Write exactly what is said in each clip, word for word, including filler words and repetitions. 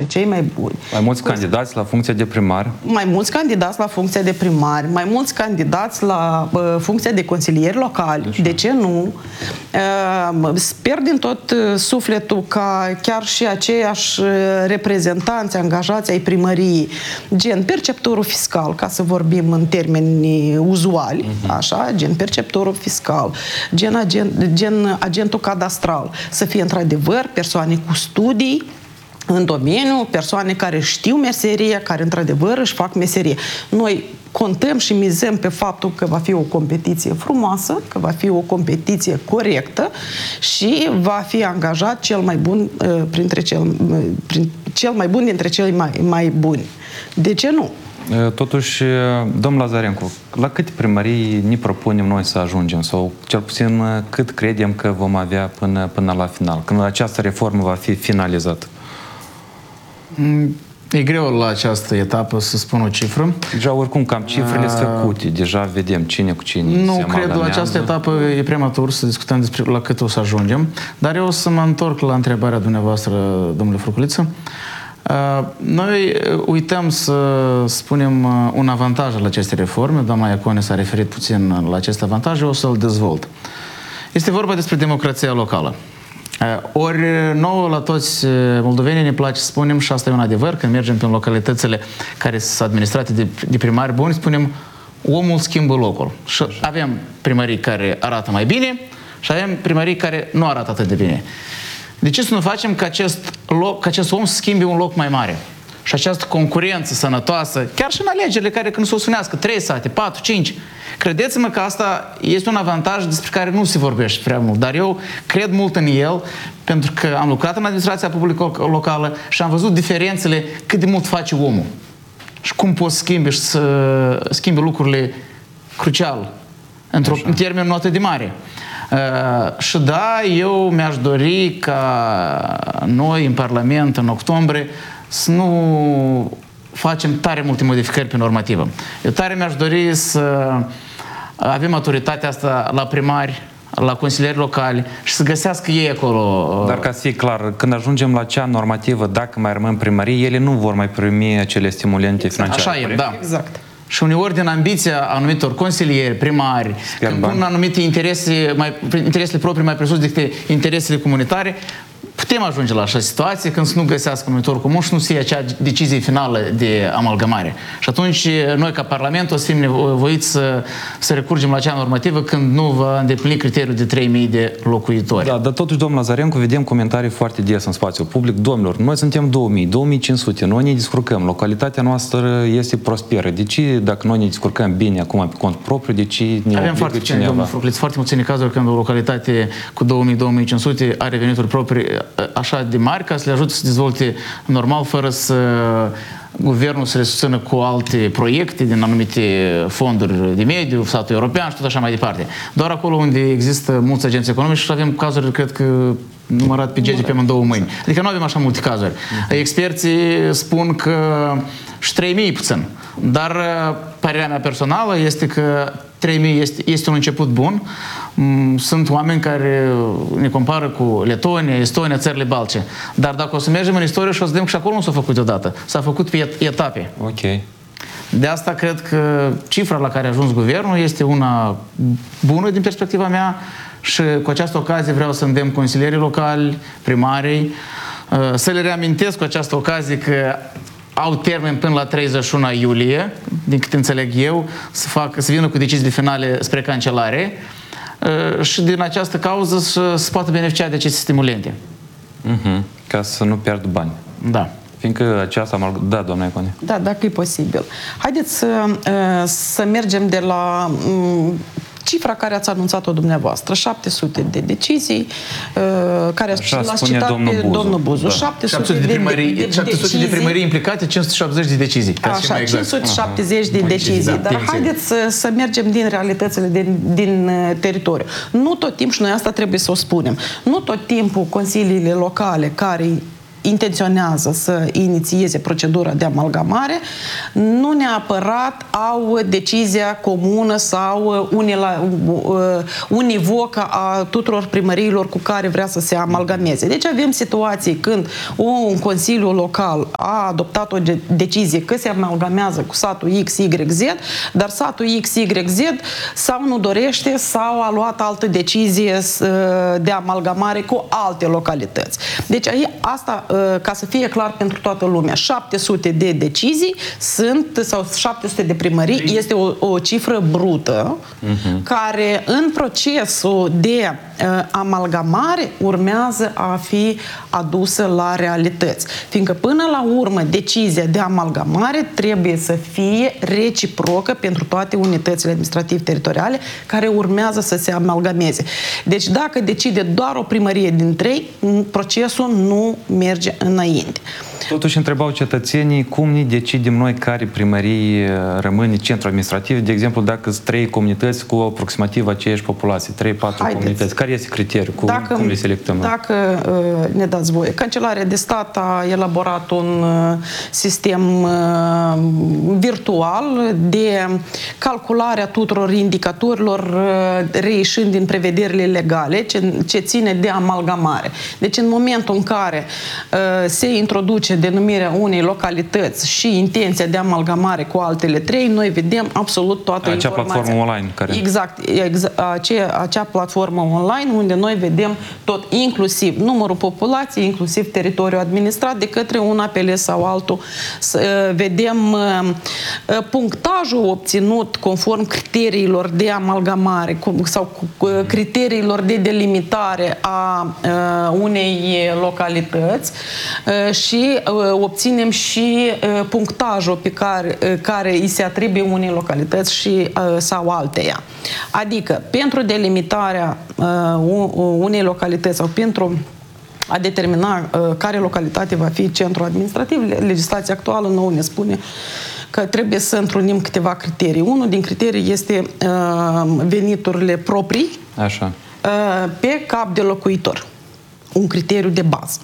cei mai buni. Mai mulți candidați la funcția de primar. Mai mulți candidați la funcția de primari, mai mulți candidați la uh, funcția de consilieri locali. Așa. De ce nu? Uh, sper din tot sufletul ca chiar și aceiași reprezentanți, angajați ai primăriei, gen perceptorul fiscal, ca să vorbim în termeni uzuali, uh-huh. așa, gen perceptorul fiscal, gen, agent, gen agentul cadastral, să fie într-adevăr persoane cu studii în domeniu, persoane care știu meseria, care într-adevăr își fac meserie. Noi contăm și mizăm pe faptul că va fi o competiție frumoasă, că va fi o competiție corectă și va fi angajat cel mai bun uh, printre cel, uh, prin, cel mai bun dintre cei mai, mai buni. De ce nu? Totuși, domnul Lazarencu, la câte primării ne propunem noi să ajungem? Sau cel puțin cât credem că vom avea până, până la final? Când această reformă va fi finalizată? E greu la această etapă să spun o cifră. Deja oricum cam cifrele sunt făcute. Deja vedem cine cu cine Nu se cred la această etapă, e prematur să discutăm despre la cât o să ajungem. Dar eu o să mă întorc la întrebarea dumneavoastră, domnule Furculiță. Noi uităm să spunem un avantaj al acestei reforme. Doamna Iacone s-a referit puțin la acest avantaj, eu o să-l dezvolt. Este vorba despre democrația locală. Ori nouă la toți moldovenii ne place să spunem, și asta e un adevăr, când mergem prin localitățile care sunt administrate de, de primari buni, spunem omul schimbă locul. Și avem primării care arată mai bine și avem primării care nu arată atât de bine. De ce să nu facem ca acest, loc, ca acest om să schimbe un loc mai mare? Și această concurență sănătoasă, chiar și în alegerile care când se o sunească, trei sate, patru, cinci, credeți-mă că asta este un avantaj despre care nu se vorbește prea mult, dar eu cred mult în el, pentru că am lucrat în administrația publică locală și am văzut diferențele cât de mult face omul. Și cum poți schimbi și să schimbi lucrurile crucial, într-un termen nu atât de mare. Uh, și da, eu mi-aș dori ca noi în Parlament, în octombrie, să nu facem tare multe modificări pe normativă. Eu tare mi-aș dori să avem autoritatea asta la primari, la consilieri locali și să găsească ei acolo. Dar ca să fie clar, când ajungem la cea normativă, dacă mai rămân primării, ele nu vor mai primi acele stimulente financiare. Așa e, da. Exact. Și uneori din ambiția anumitor consilieri, primari, când pun anumite interese, mai, interesele proprii mai presus decât interesele comunitare, putem ajunge la așa situație când să nu găsească un numitor comun și nu să iei acea decizie finală de amalgamare. Și atunci noi ca Parlament o să fim nevoiți să, să recurgem la acea normativă când nu va îndeplini criteriul de trei mii de locuitori. Da, dar totuși, domnul Lazarencu, vedem comentarii foarte des în spațiul public. Domnilor, noi suntem două mii, două mii cinci sute, noi ne descurcăm, localitatea noastră este prosperă. De ce, dacă noi ne descurcăm bine acum pe cont propriu, de ce ne Avem foarte puține, domnul Frucliț, foarte puține cazuri când o localitate cu două mii, două mii cinci sute are venituri proprii așa de mari ca să le ajute să se dezvolte normal, fără să guvernul să le susțină cu alte proiecte din anumite fonduri de mediu, statul european și tot așa mai departe. Doar acolo unde există mulți agenți economici și avem cazuri, cred că, numărat pe gege pe amândouă mâini. Adică nu avem așa multe cazuri. Experții spun că și trei mii puțin. Dar părerea mea personală este că trei mii este, este un început bun. Sunt oameni care ne compară cu Letonia, Estonia, țările baltice. Dar dacă o să mergem în istorie și o să vedem că și acolo nu s-a făcut deodată. S-a făcut pe etape. Ok. De asta cred că cifra la care a ajuns guvernul este una bună din perspectiva mea și cu această ocazie vreau să îndemn consilierii locali, primarii, să le reamintesc cu această ocazie că au termen până la treizeci și unu iulie, din câte înțeleg eu, să, fac, să vină cu deciziile finale spre cancelare și din această cauză să, să poată beneficia de aceste stimulente. Uh-huh. Ca să nu pierd bani. Da. Fiindcă aceasta... Da, doamna Iacone. Da, dacă e posibil. Haideți să, să mergem de la cifra care ați anunțat-o dumneavoastră, șapte sute de decizii, care l-ați citat domnul pe Buzu. domnul Buzu. Da. șapte sute de, primării, de, de, șapte sute decizii. De primării implicate, cinci sute șaptezeci de decizii. Așa, mai exact. cinci sute șaptezeci de decizii. Da, dar haideți să, să mergem din realitățile din, din teritoriu. Nu tot timpul, și noi asta trebuie să o spunem, nu tot timpul consiliile locale care intenționează să inițieze procedura de amalgamare, nu neapărat au decizia comună sau unila, univocă a tuturor primăriilor cu care vrea să se amalgameze. Deci avem situații când un consiliu local a adoptat o decizie că se amalgamează cu satul X Y Z, dar satul X Y Z sau nu dorește sau a luat altă decizie de amalgamare cu alte localități. Deci asta, ca să fie clar pentru toată lumea, șapte sute de decizii sunt, sau șapte sute de primării, este o, o cifră brută, uh-huh. care în procesul de uh, amalgamare urmează a fi adusă la realități. Fiindcă până la urmă decizia de amalgamare trebuie să fie reciprocă pentru toate unitățile administrativ-teritoriale care urmează să se amalgameze. Deci dacă decide doar o primărie din trei, procesul nu merge înainte. Totuși întrebau cetățenii cum ne decidem noi care primării rămâne centru administrativ, de exemplu dacă sunt trei comunități cu aproximativ aceeași populație, trei patru comunități. Care este criteriul? Cum, dacă, cum le selectăm? Dacă uh, ne dați voie. Cancelarea de stat a elaborat un uh, sistem uh, virtual de calculare a tuturor indicatorilor uh, reieșind din prevederile legale ce, ce ține de amalgamare. Deci în momentul în care uh, se introduce denumirea unei localități și intenția de amalgamare cu altele trei, noi vedem absolut toată acea informația. Platformă online. Care... Exact. exact acea, acea platformă online unde noi vedem tot, inclusiv numărul populației, inclusiv teritoriul administrat de către un A P L sau altul. Vedem punctajul obținut conform criteriilor de amalgamare sau criteriilor de delimitare a unei localități și obținem și punctajul pe care, care îi se atribuie unei localități și, sau alteia. Adică, pentru delimitarea unei localități sau pentru a determina care localitate va fi centru administrativ, legislația actuală nouă ne spune că trebuie să întrunim câteva criterii. Unul din criterii este veniturile proprii. Așa. Pe cap de locuitor. Un criteriu de bază.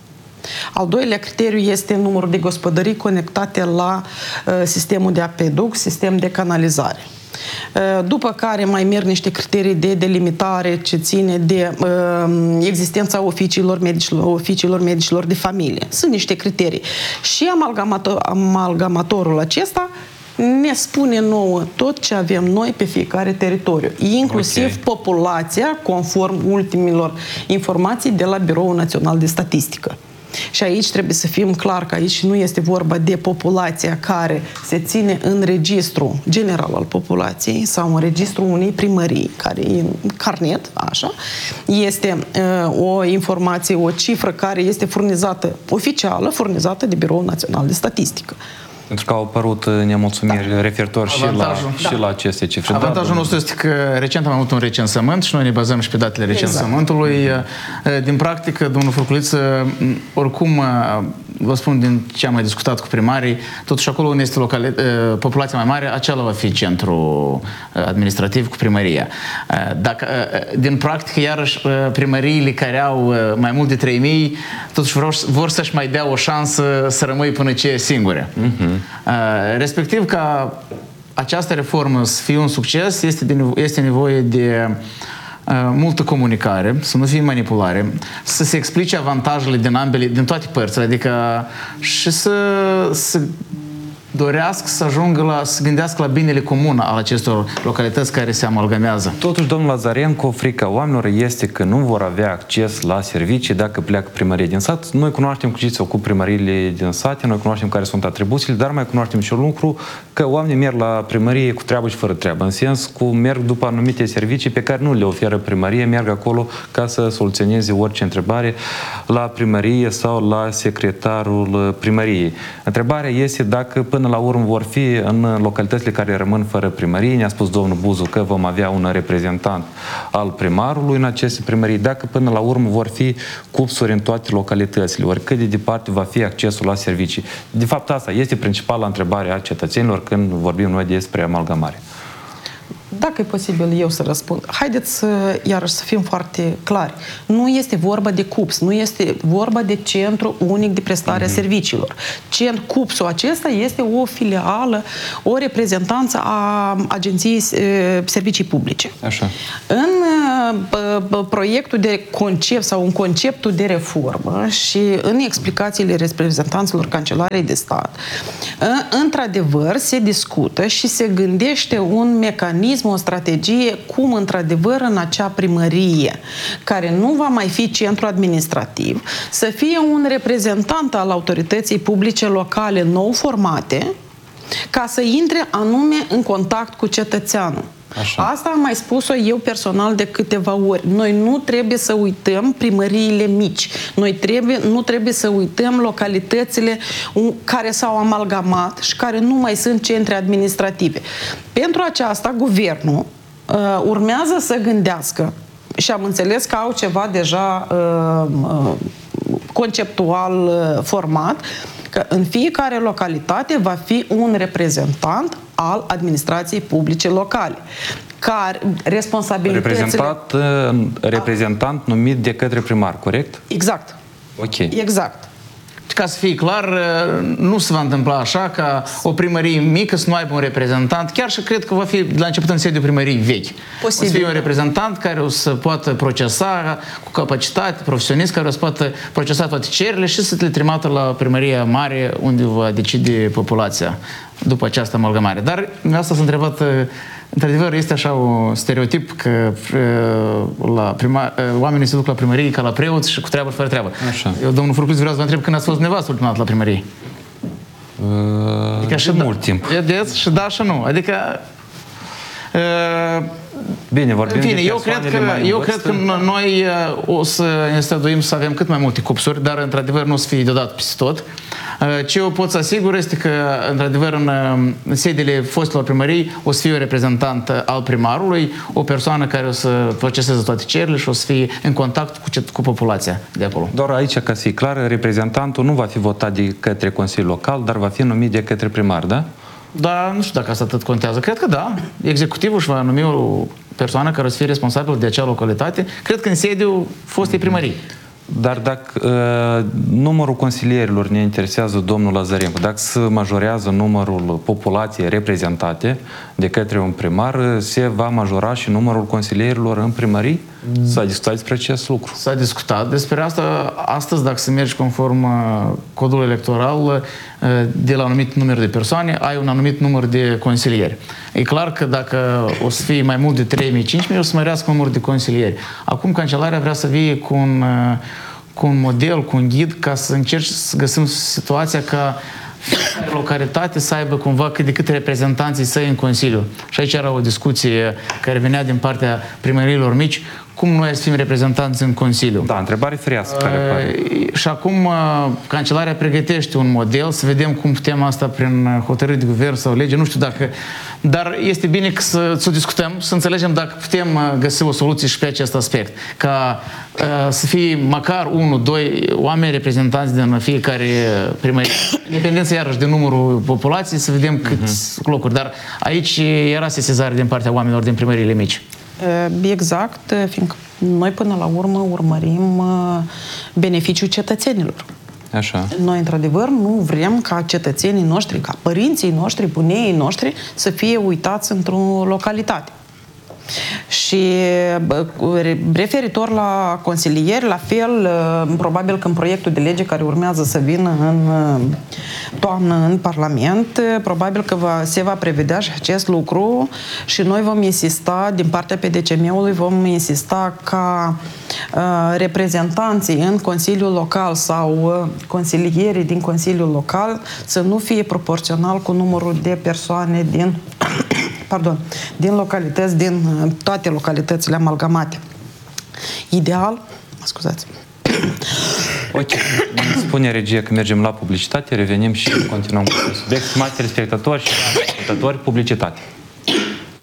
Al doilea criteriu este numărul de gospodării conectate la uh, sistemul de apeduc, sistem de canalizare. Uh, după care mai merg niște criterii de delimitare ce ține de uh, existența oficiilor medicilor, oficiilor medicilor de familie. Sunt niște criterii. Și amalgamator, amalgamatorul acesta ne spune nouă tot ce avem noi pe fiecare teritoriu, inclusiv okay. populația, conform ultimilor informații de la Biroul Național de Statistică. Și aici trebuie să fim clar că aici nu este vorba de populația care se ține în registru general al populației sau în registru unei primării, care e în carnet, așa. Este uh, o informație, o cifră care este furnizată, oficială, furnizată de Biroul Național de Statistică. Pentru că au apărut nemulțumiri da. referitor și la, și da. la aceste cifre. Avantajul da, nostru este că recent am avut un recensământ și noi ne bazăm și pe datele recensământului. Exact. Din practică, domnul Furculiță, oricum, vă spun din ce am mai discutat cu primarii, totuși acolo unde este locali... populația mai mare, acela va fi centru administrativ cu primăria. Dacă, din practică, iarăși, primăriile care au mai mult de trei mii, totuși vor, vor să-și mai dea o șansă să rămâi până ce e singure. Uh-huh. Respectiv, ca această reformă să fie un succes, este, de, este nevoie de uh, multă comunicare, să nu fie manipulare, să se explice avantajele din ambele, din toate părțile, adică și să, să dorească să ajungă la, să gândească la binele comun al acestor localități care se amalgamează. Totuși, domnul Lazarenko, frica oamenilor este că nu vor avea acces la servicii dacă pleacă primărie din sat. Noi cunoaștem cu ce se ocupă primăriile din sate, noi cunoaștem care sunt atribuțiile, dar mai cunoaștem și un lucru, că oamenii merg la primărie cu treabă și fără treabă, în sens cu merg după anumite servicii pe care nu le oferă primărie, merg acolo ca să soluționeze orice întrebare la primărie sau la secretarul primăriei. Întrebarea este dacă până la urmă vor fi în localitățile care rămân fără primărie. Ne-a spus domnul Buzu că vom avea un reprezentant al primarului în aceste primării, dacă până la urmă vor fi cupsuri în toate localitățile, ori cât de departe va fi accesul la servicii. De fapt, asta este principala întrebare a cetățenilor când vorbim noi despre amalgamare. Dacă e posibil eu să răspund, haideți să, iarăși să fim foarte clari. Nu este vorba de C U P S, nu este vorba de Centru Unic de Prestare a mm-hmm. Serviciilor. C U P S-ul acesta este o filială, o reprezentanță a Agenției Servicii Publice. Așa. În uh, proiectul de concept sau în conceptul de reformă și în explicațiile reprezentanților Cancelarei de Stat, uh, într-adevăr se discută și se gândește un mecanism, o strategie, cum într-adevăr în acea primărie, care nu va mai fi centru administrativ, să fie un reprezentant al autorității publice locale nou formate, ca să intre anume în contact cu cetățeanul. Așa. Asta am mai spus-o eu personal de câteva ori. Noi nu trebuie să uităm primăriile mici. Noi trebuie, nu trebuie să uităm localitățile care s-au amalgamat și care nu mai sunt centre administrative. Pentru aceasta, guvernul uh, urmează să gândească, și am înțeles că au ceva deja uh, uh, conceptual uh, format, că în fiecare localitate va fi un reprezentant al administrației publice locale, care responsabilitățile... Reprezentat, reprezentant numit de către primar, corect? Exact. Ok. Exact. Ca să fie clar, nu se va întâmpla așa ca o primărie mică să nu aibă un reprezentant, chiar și cred că va fi la început în sediu primării vechi. Posibil. O să fie un reprezentant care o să poată procesa cu capacitate, profesionist, care o să poată procesa toate cererile și să le trimată la primăria mare unde va decide populația după această amalgamare. Dar asta s-a întrebat, într-adevăr, este așa un stereotip că la prima, oamenii se duc la primărie ca la preoți și cu treabă și fără treabă. Așa. Eu, domnul Furculiț, vreau să vă întreb când ați fost dumneavoastră ultima dată la primărie? Uh, Adică și de da, mult timp. Vedeți? Și da și nu. Adică... Uh, Bine, vorbim Bine, de eu cred că, eu cred că noi o să ne străduim să avem cât mai multe cupsuri, dar într-adevăr nu o să fie deodată peste tot. Ce eu pot să asigur este că, într-adevăr, în sediile fostelor primării o să fie un reprezentant al primarului, o persoană care o să proceseze toate cererile și o să fie în contact cu, cu populația de acolo. Doar aici, ca să fie clar, reprezentantul nu va fi votat de către Consiliul Local, dar va fi numit de către primar, da? Da, nu știu dacă asta atât contează. Cred că da. Executivul își va numi o persoană care o să fie responsabilă de acea localitate. Cred că în sediul fostei primării. Dar dacă uh, numărul consilierilor ne interesează domnul Lazarencu, dacă se majorează numărul populației reprezentate de către un primar, se va majora și numărul consilierilor în primării? S-a discutat despre acest lucru? S-a discutat despre asta. Astăzi, dacă se mergi conform codului electoral, de la un anumit număr de persoane, ai un anumit număr de consilieri. E clar că dacă o să fie mai mult de trei mii, cinci mii, o să mărească numărul de consilieri. Acum, Cancelarea vrea să vie cu un, cu un model, cu un ghid, ca să încerci să găsim situația ca fiecare localitate să aibă cumva cât de cât reprezentanții săi în Consiliu. Și aici era o discuție care venea din partea primăriilor mici, cum noi să fim reprezentanți în Consiliu. Da, întrebare frească. Care pare. Și acum Cancelarea pregătește un model, să vedem cum putem asta prin hotărâri de guvern sau lege, nu știu dacă... Dar este bine că să, să discutăm, să înțelegem dacă putem găsi o soluție și pe acest aspect. Ca uh, să fie măcar unul, doi oameni reprezentanți din fiecare primărie. Independență iarăși de numărul populației, să vedem câți uh-huh. locuri. Dar aici era sesizare din partea oamenilor din primăriile mici. Exact, fiindcă noi până la urmă urmărim beneficiul cetățenilor. Așa. Noi, într-adevăr, nu vrem ca cetățenii noștri, ca părinții noștri, buneii noștri să fie uitați într-o localitate. Și referitor la consilieri, la fel, probabil că în proiectul de lege care urmează să vină în toamnă în Parlament, probabil că va, se va prevedea și acest lucru și noi vom insista, din partea P D C M-ului, vom insista ca uh, reprezentanții în Consiliul Local sau uh, consilierii din Consiliul Local să nu fie proporțional cu numărul de persoane din pardon, din localități, din toate localitățile amalgamate. Ideal, scuzați. Ok. Spune regia că mergem la publicitate, revenim și continuăm cu subiect. Stimați telespectatori și spectatori, publicitate.